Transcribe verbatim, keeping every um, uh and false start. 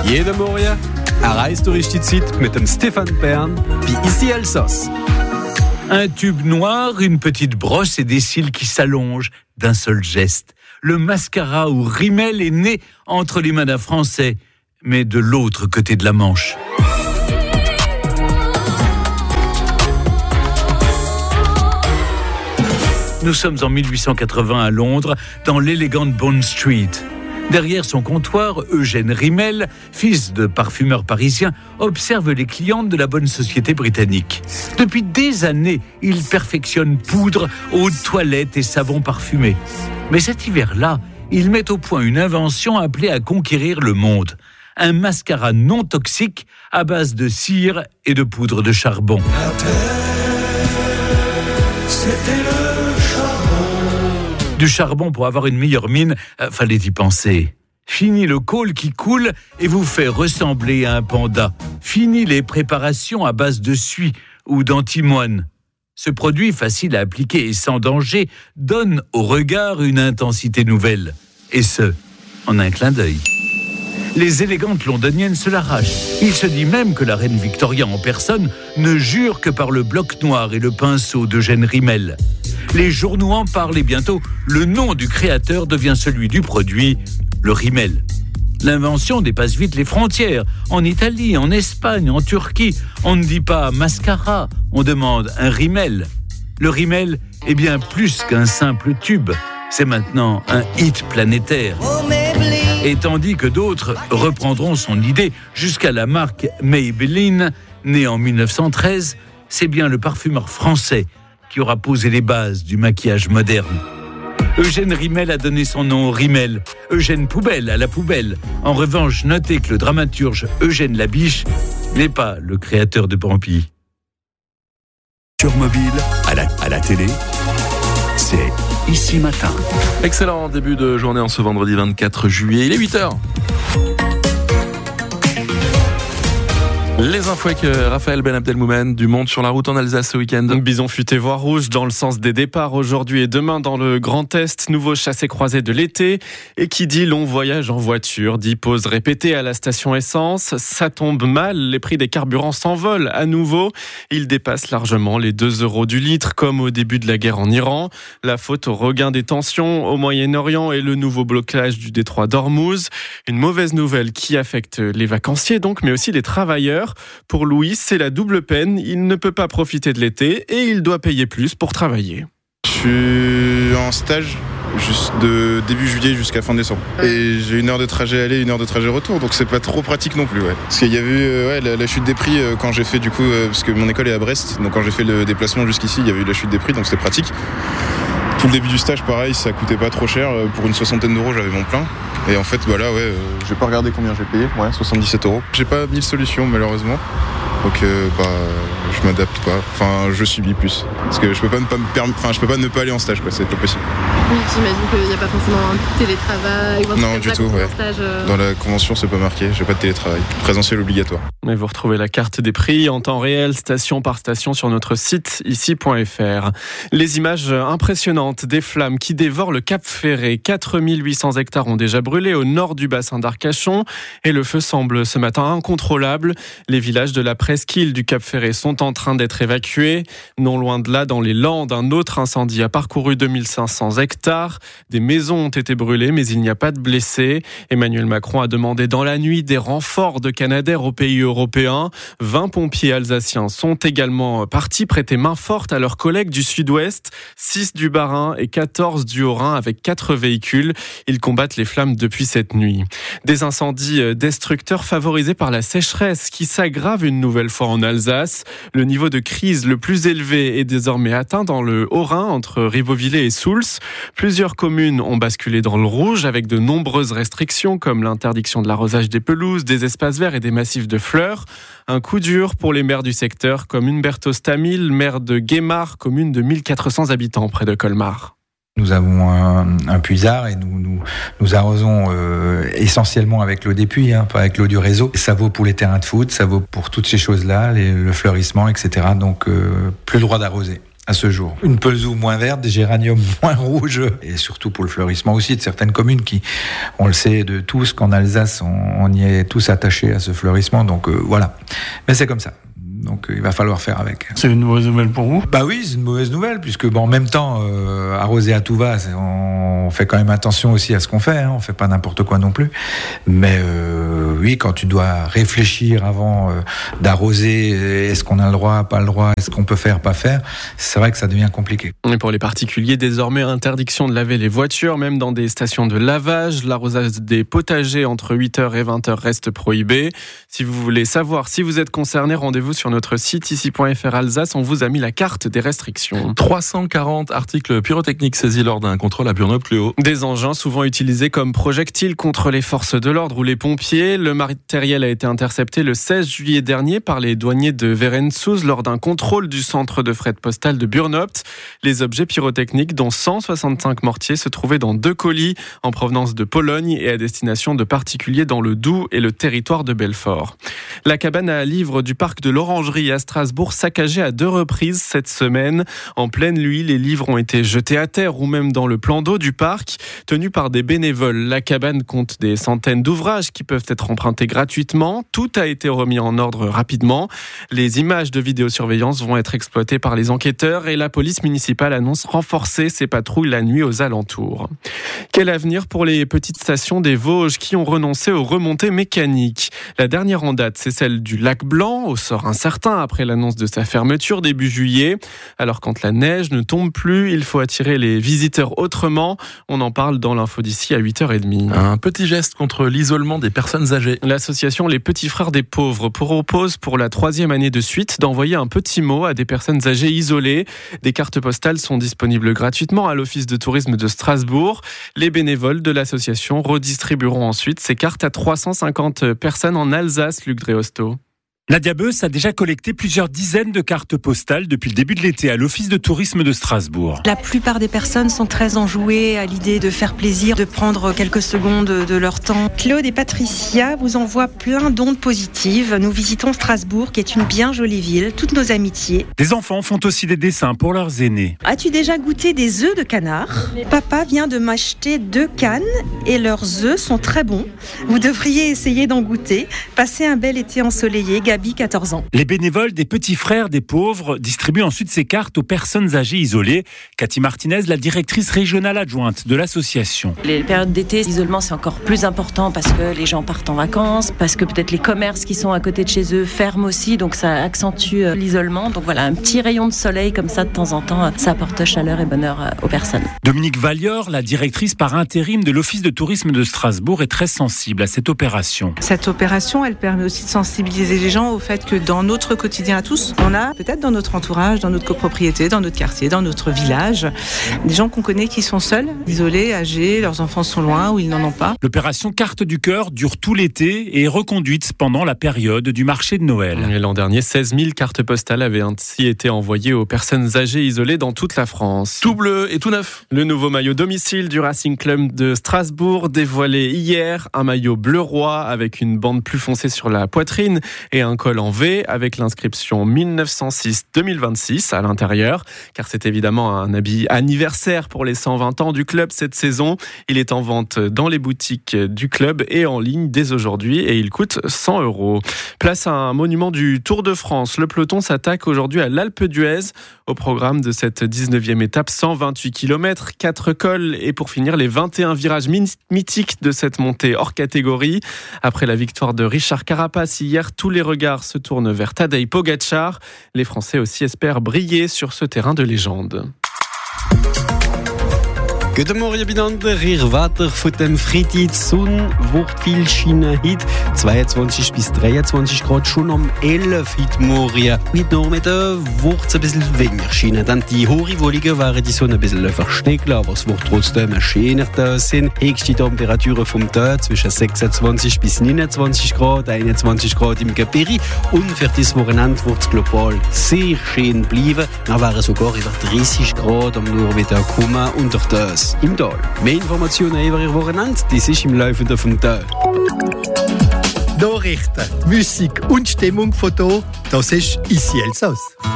Jede Morgen erreist du richtig Zeit mit dem Stefan Bern wie ici Elsass. Un tube noir, une petite brosse et des cils qui s'allongent d'un seul geste. Le mascara ou rimel est né entre les mains d'un Français, mais de l'autre côté de la Manche. Nous sommes en mille huit cent quatre-vingts à Londres, dans l'élégante Bond Street. Derrière son comptoir, Eugène Rimel, fils de parfumeur parisien, observe les clientes de la bonne société britannique. Depuis des années, il perfectionne poudre, eau de toilette et savon parfumé. Mais cet hiver-là, il met au point une invention appelée à conquérir le monde. Un mascara non toxique à base de cire et de poudre de charbon. La terre, c'était le charbon. Du charbon pour avoir une meilleure mine, euh, fallait y penser. Fini le col qui coule et vous fait ressembler à un panda. Fini les préparations à base de suie ou d'antimoine. Ce produit facile à appliquer et sans danger donne au regard une intensité nouvelle. Et ce, en un clin d'œil. Les élégantes londoniennes se l'arrachent. Il se dit même que la reine Victoria en personne ne jure que par le bloc noir et le pinceau d'Eugène Rimel. Les journaux en parlent et bientôt, le nom du créateur devient celui du produit, le Rimel. L'invention dépasse vite les frontières. En Italie, en Espagne, en Turquie, on ne dit pas mascara, on demande un Rimel. Le Rimel est bien plus qu'un simple tube. C'est maintenant un hit planétaire. Et tandis que d'autres reprendront son idée jusqu'à la marque Maybelline, née en mille neuf cent treize, c'est bien le parfumeur français qui aura posé les bases du maquillage moderne. Eugène Rimel a donné son nom au Rimel, Eugène Poubelle à la poubelle. En revanche, notez que le dramaturge Eugène Labiche n'est pas le créateur de Pampy. Sur mobile, à la, à la télé, c'est Ici Matin. Excellent début de journée en ce vendredi vingt-quatre juillet, il est huit heures. Les infos avec Raphaël Ben Abdelmoumen, du Monde sur la route en Alsace ce week-end. Bison futé voie rouge dans le sens des départs aujourd'hui et demain dans le Grand Est. Nouveau chassé-croisé de l'été. Et qui dit long voyage en voiture, dit pause répétée à la station essence. Ça tombe mal, les prix des carburants s'envolent à nouveau. Ils dépassent largement les deux euros du litre, comme au début de la guerre en Iran. La faute au regain des tensions au Moyen-Orient et le nouveau blocage du détroit d'Ormuz. Une mauvaise nouvelle qui affecte les vacanciers donc, mais aussi les travailleurs. Pour Louis, c'est la double peine. Il ne peut pas profiter de l'été et il doit payer plus pour travailler. Je suis en stage juste de début juillet jusqu'à fin décembre. Et j'ai une heure de trajet aller, une heure de trajet retour, donc c'est pas trop pratique non plus. Ouais. Parce qu'il y a eu euh, ouais, la, la chute des prix euh, quand j'ai fait du coup, euh, parce que mon école est à Brest, donc quand j'ai fait le déplacement jusqu'ici, il y avait eu la chute des prix, donc c'était pratique. Tout le début du stage, pareil, ça coûtait pas trop cher. Pour une soixantaine d'euros, j'avais mon plein. Et en fait, voilà, ouais, euh, j'ai pas regardé combien j'ai payé. Ouais, soixante-dix-sept euros. J'ai pas mille solutions, malheureusement. Donc, euh, bah, je m'adapte pas. Enfin, je subis plus. Parce que je peux pas ne pas me perm... enfin, je peux pas ne pas aller en stage, quoi. C'est pas possible. Oui, j'imagine qu'il n'y a pas forcément un télétravail ou un non, du tout, ouais. Stage, euh... Dans la convention, c'est pas marqué. J'ai pas de télétravail. Présentiel obligatoire. Et vous retrouvez la carte des prix en temps réel, station par station, sur notre site ici point f r. Les images impressionnantes des flammes qui dévorent le Cap Ferré. quatre mille huit cents hectares ont déjà brûlé au nord du bassin d'Arcachon et le feu semble ce matin incontrôlable. Les villages de la presqu'île du Cap Ferré sont en train d'être évacués. Non loin de là, dans les Landes, un autre incendie a parcouru deux mille cinq cents hectares. Des maisons ont été brûlées, mais il n'y a pas de blessés. Emmanuel Macron a demandé dans la nuit des renforts de Canadair aux pays européens. vingt pompiers alsaciens sont également partis prêter main forte à leurs collègues du sud-ouest. six du Bas-Rhin et quatorze du Haut-Rhin avec quatre véhicules. Ils combattent les flammes depuis cette nuit. Des incendies destructeurs favorisés par la sécheresse qui s'aggrave une nouvelle fois en Alsace. Le niveau de crise le plus élevé est désormais atteint dans le Haut-Rhin entre Ribeauvillé et Souls. Plusieurs communes ont basculé dans le rouge avec de nombreuses restrictions comme l'interdiction de l'arrosage des pelouses, des espaces verts et des massifs de fleurs. Un coup dur pour les maires du secteur comme Humberto Stamil, maire de Guémar, commune de mille quatre cents habitants près de Colmar. Nous avons un, un puisard et nous, nous, nous arrosons euh, essentiellement avec l'eau des puits, hein, pas avec l'eau du réseau. Ça vaut pour les terrains de foot, ça vaut pour toutes ces choses-là, les, le fleurissement, et cetera. Donc, euh, plus le droit d'arroser. à ce jour. Une pelouse moins verte, des géraniums moins rouges, et surtout pour le fleurissement aussi de certaines communes qui, on le sait de tous, qu'en Alsace, on, on y est tous attachés à ce fleurissement, donc euh, voilà. Mais c'est comme ça. Donc il va falloir faire avec. C'est une mauvaise nouvelle pour vous ? Bah oui, c'est une mauvaise nouvelle, puisque bon, en même temps, euh, arroser à tout va, on fait quand même attention aussi à ce qu'on fait, hein, on fait pas n'importe quoi non plus. Mais euh, oui, quand tu dois réfléchir avant euh, d'arroser, est-ce qu'on a le droit, pas le droit, est-ce qu'on peut faire, pas faire, c'est vrai que ça devient compliqué. Et pour les particuliers, désormais interdiction de laver les voitures, même dans des stations de lavage. L'arrosage des potagers entre huit heures et vingt heures reste prohibé. Si vous voulez savoir si vous êtes concerné, rendez-vous sur notre site ici point f r Alsace. On vous a mis la carte des restrictions. trois cent quarante articles pyrotechniques saisis lors d'un contrôle à Burnop-Cluo. Des engins souvent utilisés comme projectiles contre les forces de l'ordre ou les pompiers. Le matériel a été intercepté le seize juillet dernier par les douaniers de Verensouz lors d'un contrôle du centre de fret postal de Burnop. Les objets pyrotechniques, dont cent soixante-cinq mortiers, se trouvaient dans deux colis en provenance de Pologne et à destination de particuliers dans le Doubs et le territoire de Belfort. La cabane à livres du parc de l'Orangerie à Strasbourg saccagée à deux reprises cette semaine. En pleine nuit, les livres ont été jetés à terre ou même dans le plan d'eau du parc, tenu par des bénévoles. La cabane compte des centaines d'ouvrages qui peuvent être empruntés gratuitement. Tout a été remis en ordre rapidement. Les images de vidéosurveillance vont être exploitées par les enquêteurs et la police municipale annonce renforcer ses patrouilles la nuit aux alentours. Quel avenir pour les petites stations des Vosges qui ont renoncé aux remontées mécaniques ? La dernière en date, c'est celle du Lac Blanc, au sort incertain après l'annonce de sa fermeture début juillet. Alors quand la neige ne tombe plus, il faut attirer les visiteurs autrement. On en parle dans l'info d'ici à huit heures trente. Un petit geste contre l'isolement des personnes âgées. L'association Les Petits Frères des Pauvres propose pour la troisième année de suite d'envoyer un petit mot à des personnes âgées isolées. Des cartes postales sont disponibles gratuitement à l'Office de tourisme de Strasbourg. Les bénévoles de l'association redistribueront ensuite ces cartes à trois cent cinquante personnes en Alsace, Luc Dréosto. Nadia Beuss a déjà collecté plusieurs dizaines de cartes postales depuis le début de l'été à l'Office de tourisme de Strasbourg. La plupart des personnes sont très enjouées à l'idée de faire plaisir, de prendre quelques secondes de leur temps. Claude et Patricia vous envoient plein d'ondes positives. Nous visitons Strasbourg, qui est une bien jolie ville. Toutes nos amitiés. Des enfants font aussi des dessins pour leurs aînés. As-tu déjà goûté des œufs de canard ? Papa vient de m'acheter deux cannes et leurs œufs sont très bons. Vous devriez essayer d'en goûter. Passez un bel été ensoleillé. quatorze ans. Les bénévoles des Petits Frères des Pauvres distribuent ensuite ces cartes aux personnes âgées isolées. Cathy Martinez, la directrice régionale adjointe de l'association. Les périodes d'été, l'isolement c'est encore plus important parce que les gens partent en vacances, parce que peut-être les commerces qui sont à côté de chez eux ferment aussi, donc ça accentue l'isolement. Donc voilà, un petit rayon de soleil comme ça de temps en temps, ça apporte chaleur et bonheur aux personnes. Dominique Vallior, la directrice par intérim de l'Office de tourisme de Strasbourg, est très sensible à cette opération. Cette opération, elle permet aussi de sensibiliser les gens au fait que dans notre quotidien à tous, on a peut-être dans notre entourage, dans notre copropriété, dans notre quartier, dans notre village, des gens qu'on connaît qui sont seuls, isolés, âgés, leurs enfants sont loin ou ils n'en ont pas. L'opération Carte du Cœur dure tout l'été et est reconduite pendant la période du marché de Noël. Et l'an dernier, seize mille cartes postales avaient ainsi été envoyées aux personnes âgées isolées dans toute la France. Tout bleu et tout neuf. Le nouveau maillot domicile du Racing Club de Strasbourg, dévoilé hier, un maillot bleu roi avec une bande plus foncée sur la poitrine et un col en V avec l'inscription mille neuf cent six deux mille vingt-six à l'intérieur, car c'est évidemment un habit anniversaire pour les cent vingt ans du club cette saison. Il est en vente dans les boutiques du club et en ligne dès aujourd'hui et il coûte cent euros. Place à un monument du Tour de France. Le peloton s'attaque aujourd'hui à l'Alpe d'Huez au programme de cette dix-neuvième étape, cent vingt-huit kilomètres, quatre cols et pour finir les vingt et un virages mythiques de cette montée hors catégorie. Après la victoire de Richard Carapace hier, tous les regards se tournent vers Tadej Pogačar. Les Français aussi espèrent briller sur ce terrain de légende. Guten Morgen miteinander, ihr Wetter von dem Freitag. Die Sonne wird viel scheinen heute. zweiundzwanzig bis dreiundzwanzig Grad, schon um elf heute Morgen. Heute Nachmittag wird es ein bisschen weniger scheinen. Dann die hohen Wolken werden die Sonne ein bisschen verstecken, aber es wird trotzdem schöner da sein. Höchste Temperaturen vom Tag zwischen sechsundzwanzig bis neunundzwanzig Grad, einundzwanzig Grad im Gebirge. Und für dieses Wochenende wird es global sehr schön bleiben. Dann wären sogar über dreißig Grad am Nachmittag kommen und durch das im Tal. Mehr Informationen über Ihr Wochenende, das ist im Laufe des Tages. Nachrichten, Musik und Stimmung von hier, das ist ici Elsass.